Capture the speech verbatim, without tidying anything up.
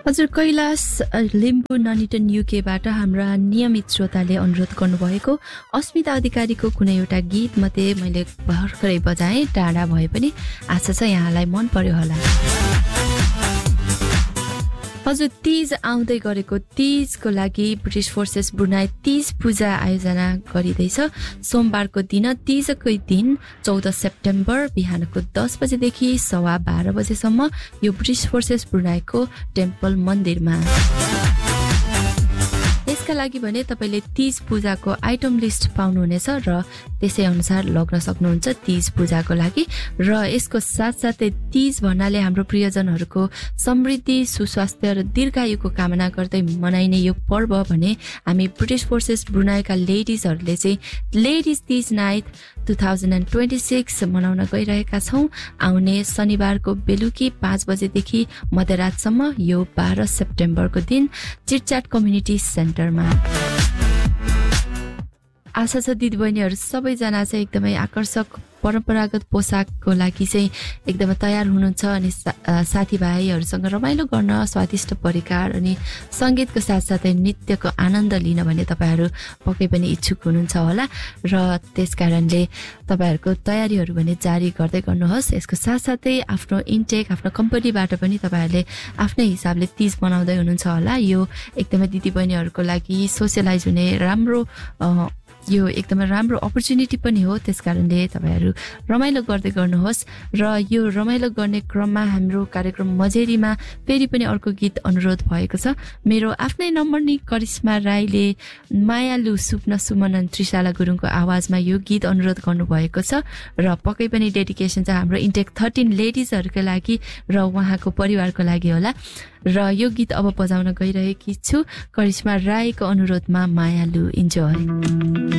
हजुर कैलाश लिम्बू ननिटन युकेबाट हाम्रा नियमित श्रोताले अनुरोध गर्नुभएको अस्मिता अधिकारीको कुनै एउटा गीत मध्ये मैले भर्खरै बजाएँ, टाढा भए पनि आशा छ यहाँलाई मन पर्यो होला। हजुर तीज आउँदै गरेको तीजको लागि ब्रिटिस फोर्सेस ब्रुनाई तीज पूजा आयोजना गरिँदैछ। सोमबारको दिन तीजकै दिन चौध सेप्टेम्बर बिहानको दस बजेदेखि सवा बाह्र बजेसम्म यो ब्रिटिस फोर्सेस ब्रुनाईको टेम्पल मन्दिरमा। यसका लागि भने तपाईले तीज पूजाको आइटम लिस्ट पाउनुहुनेछ र त्यसै अनुसार लग्न सक्नुहुन्छ तीज पूजाको लागि। र यसको साथसाथै तीज भन्नाले हाम्रो प्रियजनहरूको समृद्धि, सुस्वास्थ्य र दीर्घायुको कामना गर्दै मनाइने यो पर्व भने हामी ब्रिटिस फोर्सेस ब्रुनाईका लेडिजहरूले चाहिँ ladies Teej night two thousand twenty six मनाउन गइरहेका छौँ। आउने शनिबारको बेलुकी पाँच बजेदेखि मध्यरातसम्म यो बाह्र सेप्टेम्बरको दिन चिटचाट कम्युनिटी सेन्टरमा। आशा छ दिदीबहिनीहरू सबैजना चाहिँ एकदमै आकर्षक परम्परागत पोसाकको लागि चाहिँ एकदमै तयार हुनुहुन्छ अनि साथीभाइहरूसँग रमाइलो गर्न स्वादिष्ट परिकार अनि सङ्गीतको साथसाथै नृत्यको आनन्द लिन भने तपाईँहरू पक्कै पनि इच्छुक हुनुहुन्छ होला र त्यसकारणले तपाईँहरूको तयारीहरू भने जारी गर्दै गर्नुहोस्। यसको साथसाथै आफ्नो इन्टेक आफ्नो कम्पनीबाट पनि तपाईँहरूले आफ्नै हिसाबले तीज मनाउँदै हुनुहुन्छ होला। यो एकदमै दिदीबहिनीहरूको लागि सोसियलाइज हुने राम्रो यो एकदमै राम्रो अपर्च्युनिटी पनि हो। त्यसकारणले तपाईँहरू रमाइलो गर्दै गर्नुहोस्। र यो रमाइलो गर्ने क्रममा हाम्रो कार्यक्रम मजेरीमा फेरि पनि अर्को गीत अनुरोध भएको छ। मेरो आफ्नै नम्बर नि करिश्मा राईले मायालु सुप्न सुमनन त्रिशाला गुरुङको आवाजमा यो गीत अनुरोध गर्नुभएको छ र पक्कै पनि डेडिकेसन चाहिँ हाम्रो इन्टेक थर्टिन लेडिजहरूको लागि र उहाँको परिवारको लागि होला। र यो गीत अब बजाउन गइरहेकी छु करिश्मा राईको अनुरोधमा मायालु। इन्जोय।